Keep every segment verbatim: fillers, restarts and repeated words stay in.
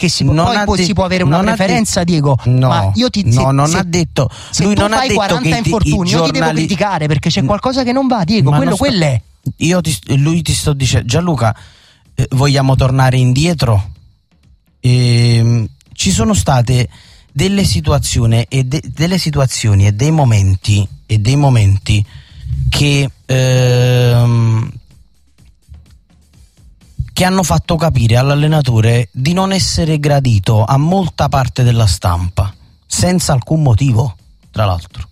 che si può, poi, poi de- si può avere una preferenza, de- Diego, no, ma io ti no, se, non se, ha detto se lui tu non fai ha detto quaranta che infortuni, i io ti devo giornali... criticare perché c'è qualcosa che non va, Diego, ma quello, sto... quello è. Io ti, lui ti sto dicendo, Gianluca, eh, vogliamo tornare indietro? Eh, ci sono state delle situazioni e de, delle situazioni e dei momenti e dei momenti che ehm, che hanno fatto capire all'allenatore di non essere gradito a molta parte della stampa, senza alcun motivo, tra l'altro.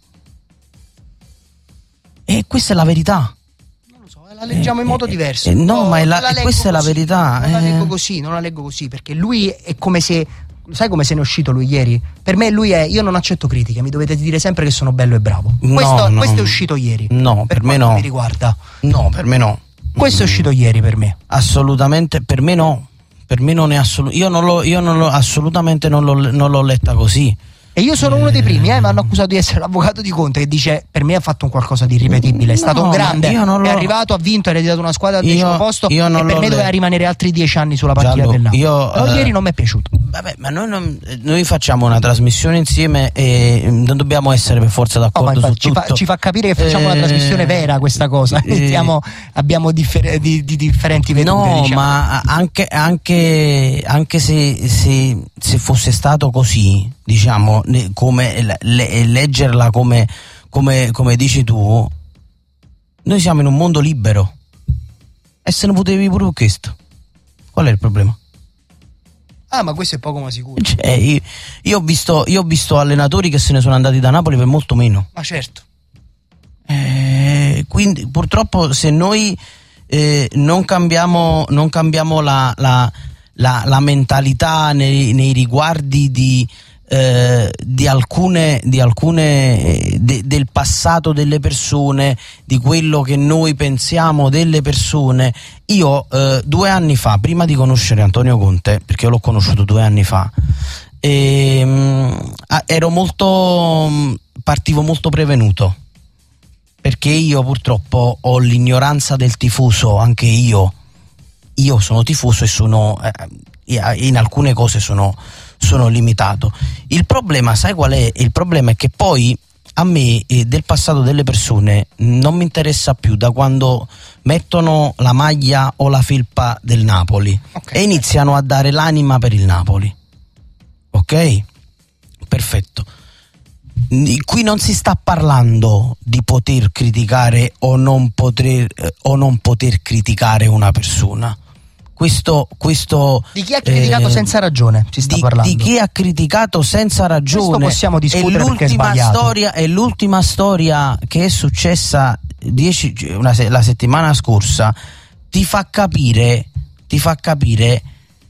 E questa è la verità. Non lo so, la leggiamo in modo eh, diverso. Eh, no, ma è la, la questa è la così, verità. Non la eh. leggo così, non la leggo così, perché lui è come se... Sai come se ne è uscito lui ieri? Per me lui è: io non accetto critiche, mi dovete dire sempre che sono bello e bravo. No, questo, no, questo è uscito ieri. No, per, per me no. Mi riguarda. No, per me no. Questo mm. è uscito ieri per me. Assolutamente, per me no. Per me non è assolutamente. Io non l'ho, io non l'ho assolutamente non l'ho, non l'ho letta così. E io sono uno dei primi, eh, mi hanno accusato di essere l'avvocato di Conte, che dice: per me ha fatto un qualcosa di irripetibile, è stato no, un grande, io non è l'ho... arrivato, ha vinto, ha ereditato una squadra al decimo posto io non e per l'ho me le... doveva rimanere altri dieci anni sulla panchina del Napoli. Io, Però uh, ieri non mi è piaciuto. Vabbè, ma noi, non, noi facciamo una trasmissione insieme e non dobbiamo essere per forza d'accordo, no, su ci tutto. Fa, ci fa capire che facciamo eh, una trasmissione vera, questa cosa. Eh, Stiamo, abbiamo differ- di, di differenti vedute. No, diciamo. ma anche, anche, anche se, se, se fosse stato così, diciamo, come le, le, leggerla come, come, come dici tu, noi siamo in un mondo libero e se ne potevi pure questo. Qual è il problema? Ah, ma questo è poco ma sicuro. Cioè, io, io, ho visto, io ho visto allenatori che se ne sono andati da Napoli per molto meno. Ma certo. Eh, quindi purtroppo se noi eh, non cambiamo, non cambiamo la, la, la, la mentalità nei, nei riguardi di, eh, di alcune, di alcune de, del passato delle persone, di quello che noi pensiamo delle persone. Io eh, due anni fa, prima di conoscere Antonio Conte, perché io l'ho conosciuto due anni fa, e, mh, ero molto partivo molto prevenuto, perché io purtroppo ho l'ignoranza del tifoso, anche io io sono tifoso e sono eh, in alcune cose sono, sono limitato. Il problema, sai qual è? Il problema è che poi a me eh, del passato delle persone non mi interessa più da quando mettono la maglia o la felpa del Napoli, okay, e iniziano a dare l'anima per il Napoli. Ok? Perfetto. Qui non si sta parlando di poter criticare o non poter, eh, o non poter criticare una persona. Questo, questo, di chi ha criticato eh, senza ragione si sta di, parlando. Di chi ha criticato senza ragione. Questo possiamo discutere, è perché è l'ultima sbagliato. storia, è l'ultima storia che è successa dieci, una, la settimana scorsa. Ti fa capire, ti fa capire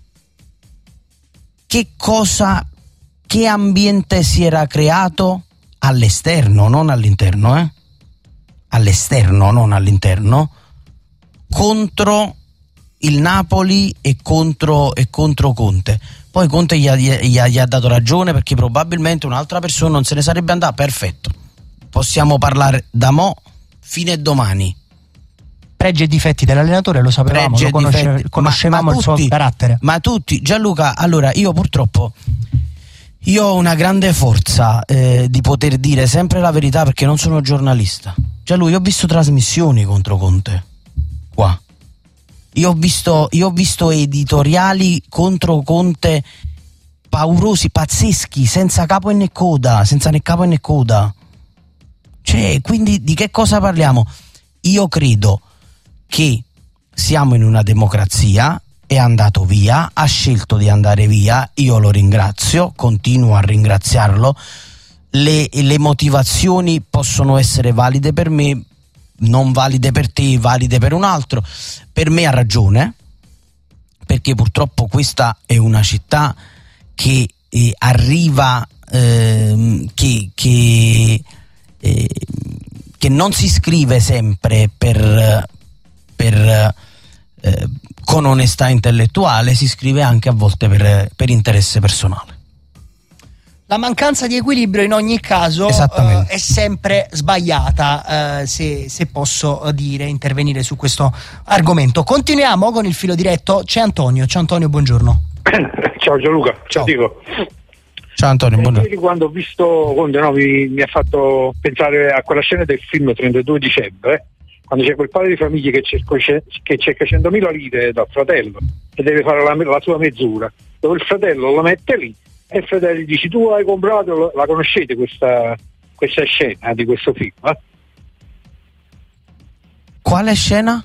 che cosa, che ambiente si era creato all'esterno, non all'interno, eh? All'esterno, non all'interno, contro il Napoli e contro, e contro Conte. Poi Conte gli ha, gli, ha, gli ha dato ragione, perché probabilmente un'altra persona non se ne sarebbe andata. Perfetto, possiamo parlare da mo' fino a domani. Pregi e difetti dell'allenatore lo sapevamo, Pregi lo conosce, difetti, conoscevamo ma, ma il tutti, suo carattere. Ma tutti, Gianluca, allora io purtroppo io ho una grande forza eh, di poter dire sempre la verità, perché non sono giornalista. Gianluca, io ho visto trasmissioni contro Conte qua. Io ho visto, io ho visto editoriali contro Conte paurosi, pazzeschi, senza capo né coda, senza né capo né coda. Cioè, quindi di che cosa parliamo? Io credo che siamo in una democrazia, è andato via, ha scelto di andare via, io lo ringrazio, continuo a ringraziarlo. Le, le motivazioni possono essere valide per me, non valide per te, valide per un altro. Per me ha ragione, perché purtroppo questa è una città che eh, arriva eh, che, che, eh, che non si scrive sempre per, per eh, con onestà intellettuale, si scrive anche a volte per, per interesse personale. La mancanza di equilibrio in ogni caso eh, è sempre sbagliata, eh, se, se posso dire, intervenire su questo argomento. Continuiamo con il filo diretto. C'è Antonio. Ciao Antonio, buongiorno. Ciao Gianluca, ciao, ciao Diego. Ciao Antonio, buongiorno. Ieri quando ho visto Conte, no, mi, mi ha fatto pensare a quella scena del film trentadue dicembre, quando c'è quel padre di famiglia che cerca, che cerca centomila lire dal fratello e deve fare la, la sua mezz'ora, dove il fratello lo mette lì e il fratello gli dice: tu hai comprato, la conoscete questa, questa scena di questo film? Eh? Quale scena?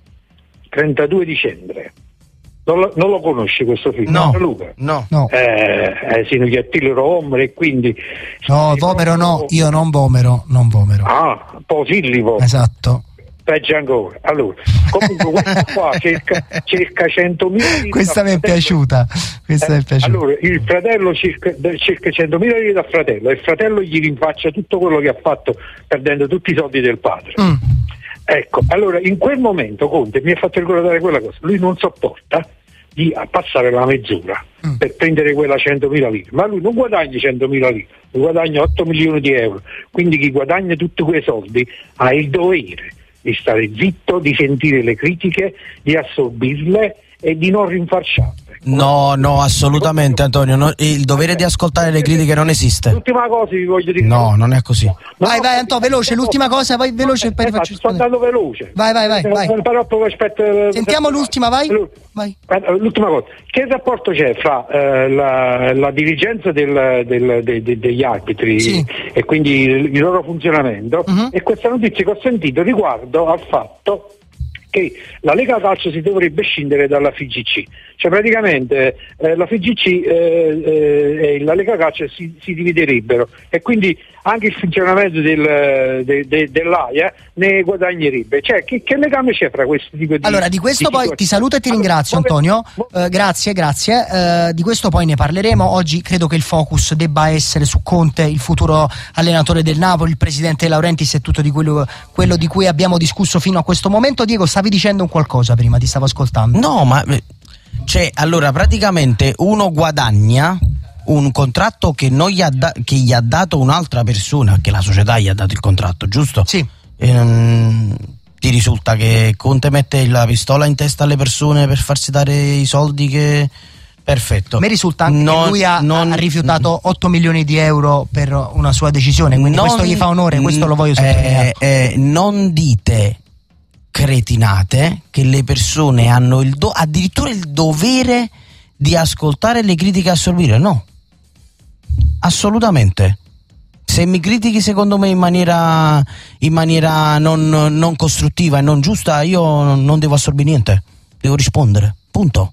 trentadue dicembre. Non lo, non lo conosci questo film? No, Luca? no, no. Eh, eh, sì, gli attilero ombre e quindi... No, vomero no, io non vomero, non vomero. Ah, un po' sillivo. Esatto. Peggio ancora. Allora, comunque questo qua cerca, cerca centomila lire. Questa mi è piaciuta. Questa eh, mi è piaciuta. Allora, il fratello cerca, cerca centomila lire dal fratello e il fratello gli rinfaccia tutto quello che ha fatto perdendo tutti i soldi del padre. Mm. Ecco, allora in quel momento Conte mi ha fatto ricordare quella cosa. Lui non sopporta di passare la mezz'ora mm. per prendere quella centomila lire, ma lui non guadagna centomila lire, lui guadagna otto milioni di euro. Quindi chi guadagna tutti quei soldi ha il dovere di stare zitto, di sentire le critiche, di assorbirle e di non rinfacciarle. No, no, assolutamente Antonio, no, il dovere di ascoltare le critiche non esiste. L'ultima cosa vi voglio dire. No, non è così. Vai, vai Antonio, veloce, l'ultima cosa, vai veloce e poi esatto, faccio sto andando veloce. Vai, vai, vai, vai. Però poi aspetta, sentiamo l'ultima, vai. vai. L'ultima cosa, che rapporto c'è fra eh, la, la dirigenza del, del, de, de, degli arbitri sì. e quindi il, il loro funzionamento uh-huh. e questa notizia che ho sentito riguardo al fatto che la Lega Calcio si dovrebbe scindere dalla F I G C, cioè praticamente eh, la F I G C eh, eh, e la Lega Calcio si, si dividerebbero e quindi anche il funzionamento del, de, de, dell'A I A ne guadagnerebbe. Cioè che, che legame c'è fra questi tipi di... Allora di questo di poi ti saluto e ti ringrazio allora, Antonio, eh, grazie, grazie, eh, di questo poi ne parleremo. Oggi credo che il focus debba essere su Conte, il futuro allenatore del Napoli, il presidente Laurentiis e tutto di quello, quello di cui abbiamo discusso fino a questo momento. Diego, stavi dicendo un qualcosa prima, ti stavo ascoltando. No, ma cioè allora praticamente uno guadagna un contratto che, non gli, ha da- che gli ha dato un'altra persona, che la società gli ha dato il contratto, giusto? Sì. E, um, ti risulta che Conte mette la pistola in testa alle persone per farsi dare i soldi che... Perfetto. Mi risulta anche non, che lui ha, non, ha rifiutato otto milioni di euro per una sua decisione, quindi non, questo gli fa onore, questo lo voglio sottolineare. Eh, eh, non dite cretinate che le persone hanno il do- addirittura il dovere di ascoltare le critiche e assorbire, no. Assolutamente. Se mi critichi secondo me in maniera in maniera non, non costruttiva e non giusta, io non devo assorbire niente, devo rispondere, punto.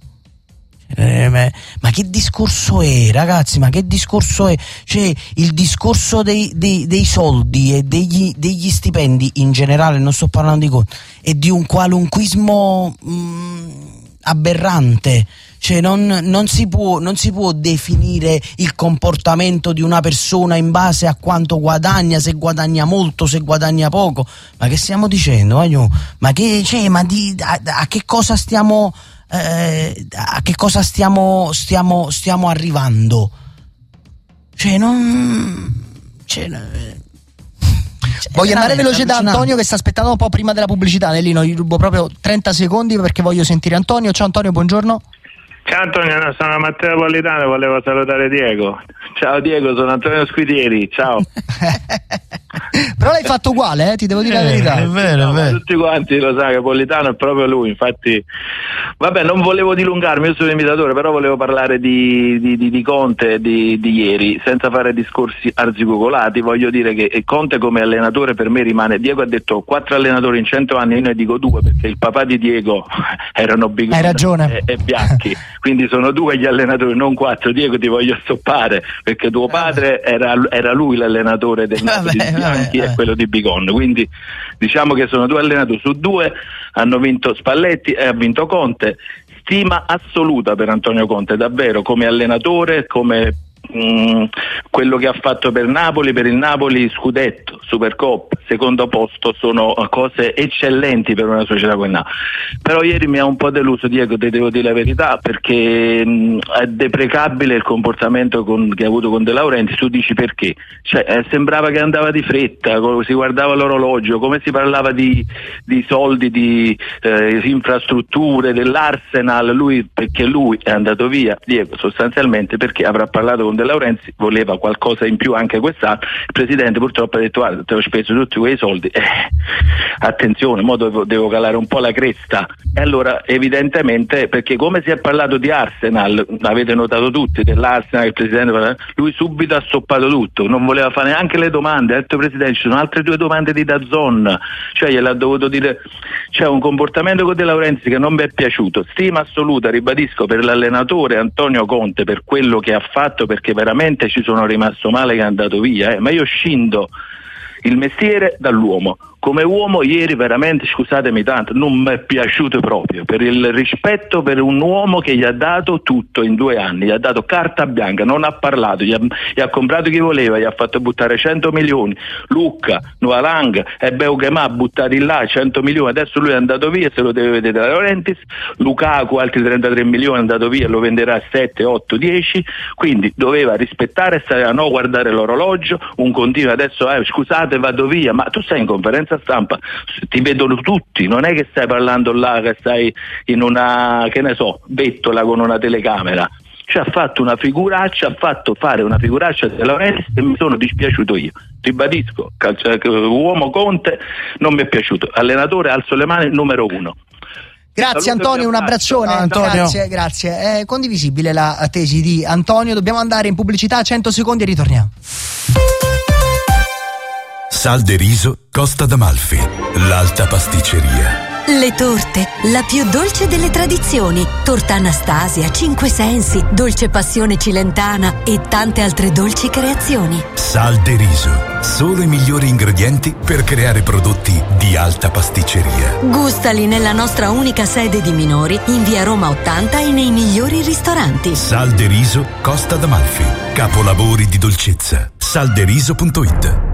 Eh, ma che discorso è, ragazzi? Ma che discorso è? Cioè, il discorso dei, dei, dei soldi e degli, degli stipendi in generale, non sto parlando di Conte, è di un qualunquismo mh, aberrante. Cioè non, non, si può, non si può definire il comportamento di una persona in base a quanto guadagna, se guadagna molto, se guadagna poco. Ma che stiamo dicendo? Voglio? Ma che, cioè, ma di, a, a che cosa stiamo eh, a che cosa stiamo stiamo, stiamo arrivando? Cioè non cioè, voglio andare veloce da Antonio che sta aspettando un po' prima della pubblicità. Nellino, gli rubo proprio trenta secondi perché voglio sentire Antonio. Ciao Antonio, buongiorno. Ciao Antonio, sono Matteo Napolitano, volevo salutare Diego. Ciao Diego, sono Antonio Squitieri, ciao. Però l'hai fatto uguale, eh? Ti devo dire eh, la verità. È vero, no, è vero. Tutti quanti lo sanno che Napolitano è proprio lui, infatti. Vabbè, non volevo dilungarmi, io sono imitatore, però volevo parlare di, di, di, di Conte di, di ieri, senza fare discorsi arzigogolati. Voglio dire che Conte come allenatore per me rimane, Diego ha detto quattro allenatori in cento anni, io ne dico due perché il papà di Diego erano Bigoni Hai ragione. e, e Bianchi, quindi sono due gli allenatori, non quattro. Diego, ti voglio stoppare perché tuo padre era, era lui l'allenatore del Napoli di Bianchi e quello di Bigon, quindi diciamo che sono due allenatori, su due hanno vinto Spalletti e ha vinto Conte. Stima assoluta per Antonio Conte, davvero, come allenatore, come mh, quello che ha fatto per Napoli, per il Napoli scudetto, Supercoppa, secondo posto, sono cose eccellenti per una società come Napoli. Però ieri mi ha un po' deluso, Diego, te devo dire la verità, perché mh, è deprecabile il comportamento con, che ha avuto con De Laurentiis. Tu dici perché? Cioè, eh, sembrava che andava di fretta, si guardava l'orologio, come si parlava di, di soldi, di eh, infrastrutture, dell'Arsenal, lui, perché lui è andato via, Diego, sostanzialmente perché avrà parlato con De Laurentiis, voleva qualcosa in più anche quest'anno, il presidente purtroppo ha detto guarda, te ho speso tutti quei soldi, eh, attenzione, mo devo, devo calare un po' la cresta. E allora evidentemente, perché come si è parlato di Arsenal, avete notato tutti, dell'Arsenal, il presidente, lui subito ha stoppato tutto, non voleva fare neanche le domande, ha detto presidente ci sono altre due domande di DAZN, cioè gliel'ha dovuto dire. C'è un comportamento con De Laurentiis che non mi è piaciuto, stima assoluta, ribadisco, per l'allenatore Antonio Conte, per quello che ha fatto, perché veramente ci sono rimasto male che è andato via, eh. Ma io scindo il mestiere dall'uomo. Come uomo ieri veramente, scusatemi tanto, non mi è piaciuto proprio, per il rispetto per un uomo che gli ha dato tutto in due anni, gli ha dato carta bianca, non ha parlato, gli ha, gli ha comprato chi voleva, gli ha fatto buttare cento milioni, Lucca, Novalang e Beukema buttati là cento milioni, adesso lui è andato via e se lo deve vedere da Laurentiis, Lukaku altri trentatré milioni è andato via, lo venderà a sette, otto, dieci, quindi doveva rispettare e stare a no guardare l'orologio, un continuo adesso, eh, scusate vado via, ma tu sei in conferenza stampa, ti vedono tutti, non è che stai parlando là, che stai in una, che ne so, bettola con una telecamera. Cioè ha fatto una figuraccia, ha fatto fare una figuraccia De Laurentiis e mi sono dispiaciuto io. Ribadisco, calcio, uomo Conte non mi è piaciuto, allenatore alzo le mani numero uno. Grazie Salute Antonio, un abbraccione. Antonio. Grazie, grazie. È condivisibile la tesi di Antonio. Dobbiamo andare in pubblicità, cento secondi e ritorniamo. Sal de Riso Costa d'Amalfi, l'alta pasticceria. Le torte, la più dolce delle tradizioni. Torta Anastasia, Cinque Sensi, Dolce Passione Cilentana e tante altre dolci creazioni. Sal de Riso, solo i migliori ingredienti per creare prodotti di alta pasticceria. Gustali nella nostra unica sede di Minori, in via Roma ottanta e nei migliori ristoranti. Sal de Riso Costa d'Amalfi, capolavori di dolcezza. salderiso punto it.